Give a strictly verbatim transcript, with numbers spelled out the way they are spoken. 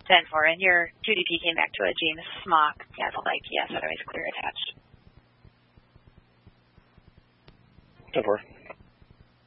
ten four, and your Q D P came back to a James Smock. Yeah, the like, yes, otherwise clear attached. ten four.